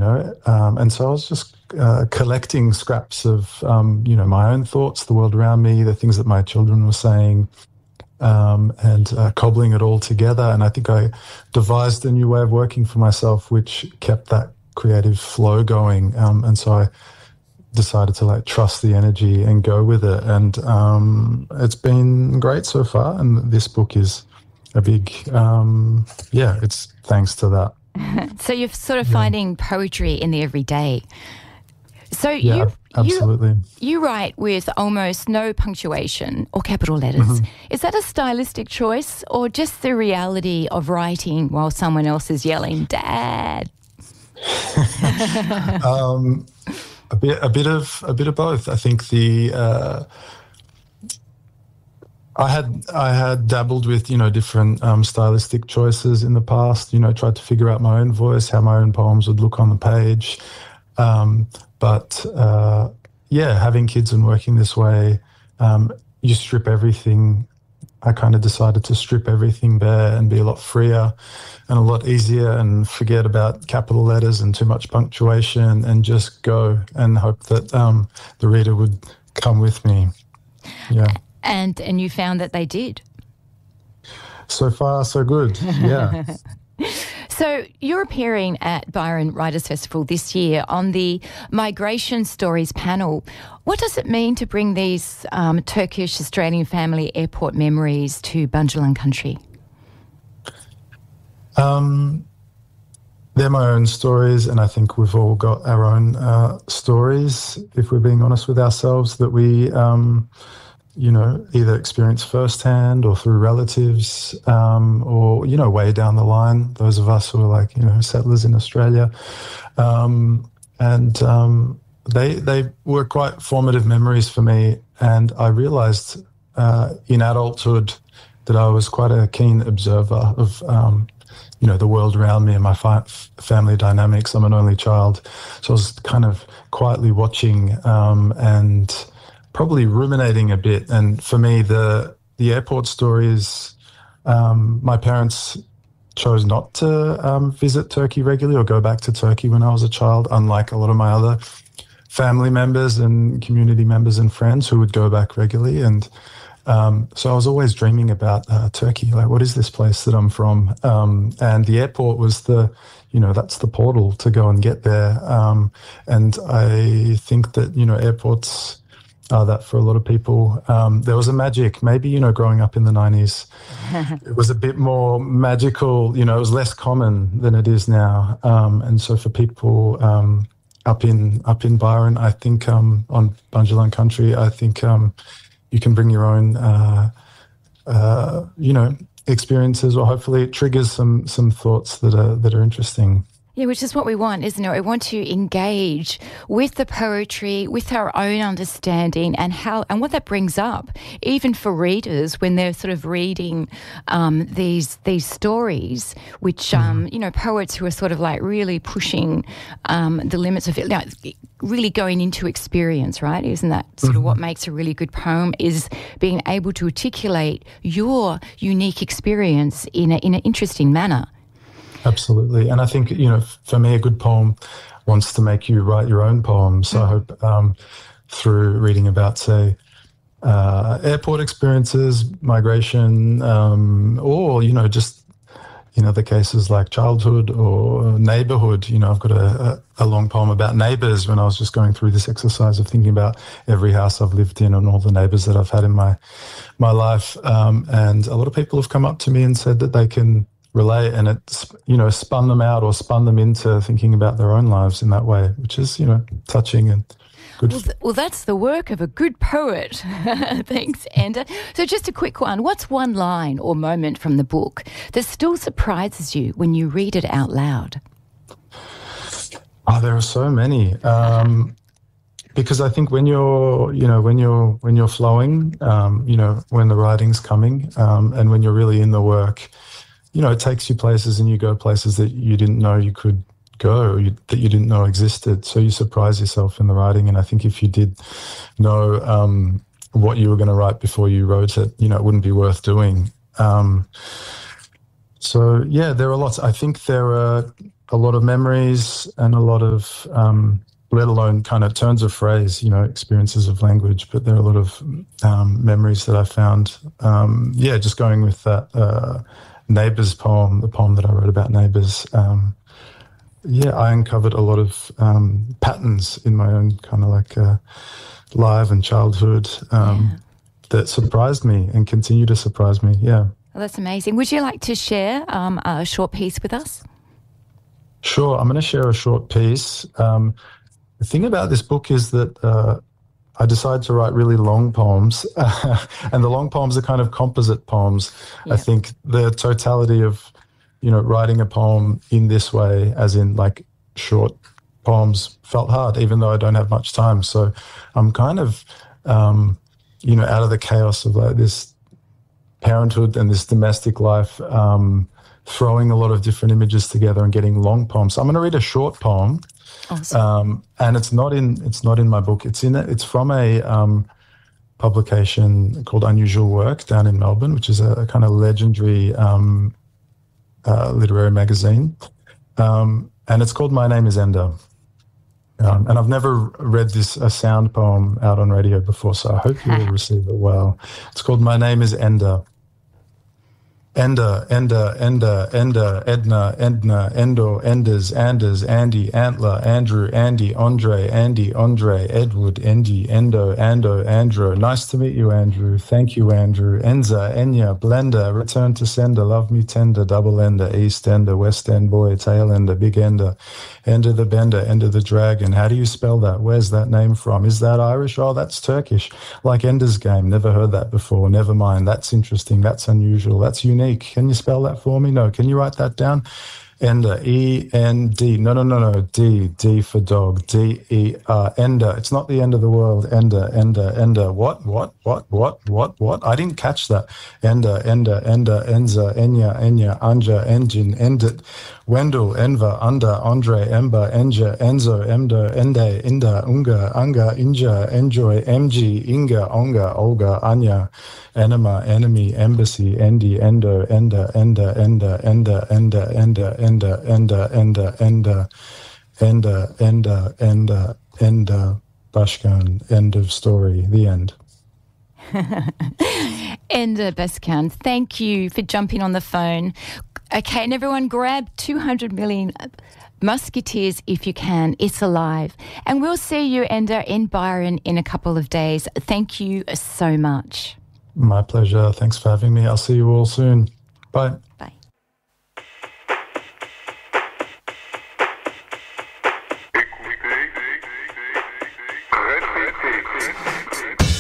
And so I was just collecting scraps of, my own thoughts, the world around me, the things that my children were saying, and cobbling it all together. And I think I devised a new way of working for myself, which kept that creative flow going. And so I decided to trust the energy and go with it. And it's been great so far. And this book is a big, it's thanks to that. So you're sort of finding poetry in the everyday. So absolutely. You write with almost no punctuation or capital letters. Mm-hmm. Is that a stylistic choice or just the reality of writing while someone else is yelling, "Dad"? A bit of both. I think I had dabbled with different stylistic choices in the past. Tried to figure out my own voice, how my own poems would look on the page. But having kids and working this way, you strip everything. I kind of decided to strip everything bare and be a lot freer and a lot easier and forget about capital letters and too much punctuation and just go and hope that the reader would come with me. Yeah. And you found that they did? So far, so good, yeah. So you're appearing at Byron Writers Festival this year on the Migration Stories panel. What does it mean to bring these Turkish-Australian family airport memories to Bundjalung country? They're my own stories, and I think we've all got our own stories, if we're being honest with ourselves, that we either experience firsthand or through relatives, or, way down the line, those of us who are settlers in Australia. They were quite formative memories for me. And I realized in adulthood that I was quite a keen observer of, the world around me and my family dynamics. I'm an only child. So I was kind of quietly watching and probably ruminating a bit. And for me, the airport stories, my parents chose not to visit Turkey regularly or go back to Turkey when I was a child, unlike a lot of my other family members and community members and friends who would go back regularly. And so I was always dreaming about Turkey, what is this place that I'm from? And the airport was that's the portal to go and get there. And I think that, airports are that for a lot of people. There was a magic, maybe, growing up in the 90s, it was a bit more magical, it was less common than it is now. And so for people up in Byron, I think on Bundjalung country, I think you can bring your own, experiences, or hopefully it triggers some thoughts that are interesting. Yeah, which is what we want, isn't it? We want to engage with the poetry, with our own understanding, and what that brings up, even for readers when they're sort of reading these stories, which poets who are sort of really pushing the limits of it, really going into experience, right? Isn't that sort of what makes a really good poem? Is being able to articulate your unique experience in an interesting manner. Absolutely. And I think, for me, a good poem wants to make you write your own poem. So I hope through reading about, say, airport experiences, migration, or, just in other cases like childhood or neighborhood. I've got a long poem about neighbors when I was just going through this exercise of thinking about every house I've lived in and all the neighbors that I've had in my life. And a lot of people have come up to me and said that they can relate, and it's spun them out or spun them into thinking about their own lives in that way, which is touching and good. Well, that's the work of a good poet. Thanks, Enda. So just a quick one. What's one line or moment from the book that still surprises you when you read it out loud? Oh, there are so many. Because I think when you're flowing, when the writing's coming, and when you're really in the work, it takes you places, and you go places that you didn't know you could go, that you didn't know existed. So you surprise yourself in the writing. And I think if you did know what you were going to write before you wrote it, it wouldn't be worth doing. So, yeah, there are lots. I think there are a lot of memories and a lot of, let alone kind of turns of phrase, experiences of language, but there are a lot of memories that I found. Just going with that Neighbours poem, the poem that I wrote about neighbours. I uncovered a lot of patterns in my own kind of like life and childhood that surprised me and continue to surprise me. Yeah. Well, that's amazing. Would you like to share a short piece with us? Sure. I'm going to share a short piece. The thing about this book is that I decided to write really long poems, and the long poems are kind of composite poems. Yeah. I think the totality of, writing a poem in this way, as in like short poems, felt hard, even though I don't have much time. So I'm kind of, out of the chaos of like this parenthood and this domestic life, throwing a lot of different images together and getting long poems. So I'm going to read a short poem. Awesome. And it's not in my book. It's from a publication called Unusual Work down in Melbourne, which is a kind of legendary literary magazine. And it's called My Name is Enda. And I've never read a sound poem out on radio before, so I hope you will receive it well. It's called My Name is Enda. Enda, Enda, Enda, Enda, Edna, Endna, Endo, Enders, Anders, Andy, Antler, Andrew, Andy, Andre, Edward, Endy, Endo, Ando, Andrew. Nice to meet you, Andrew. Thank you, Andrew. Enza, Enya, Blender, Return to Sender, Love Me Tender, Double Ender, East Ender, West End Boy, Tail Ender, Big Ender, Ender the Bender, Ender the Dragon. How do you spell that? Where's that name from? Is that Irish? Oh, that's Turkish. Like Ender's Game. Never heard that before. Never mind. That's interesting. That's unusual. That's unique. Can you spell that for me? No. Can you write that down? Ender, E-N-D. No. D for dog. D-E-R. Ender. It's not the end of the world. Ender. What? I didn't catch that. Ender, Enza, Enya, Anja, Engine, Endit, Wendell, Enver, Under, Andre, Ember, Enja, Enzo, Emdo, Ende, Inda, Unga, Anga, Inja, Enjoy, MG, Inga, Onga, Olga, Anya, Enema, Enemy, Embassy, Endi, Endo, Enda, Bashkan. End of story. The end. Enda Bashkan, thank you for jumping on the phone. Okay, and everyone grab 200 million Musketeers if you can. It's alive. And we'll see you, Enda, in Byron in a couple of days. Thank you so much. My pleasure. Thanks for having me. I'll see you all soon. Bye. Bye.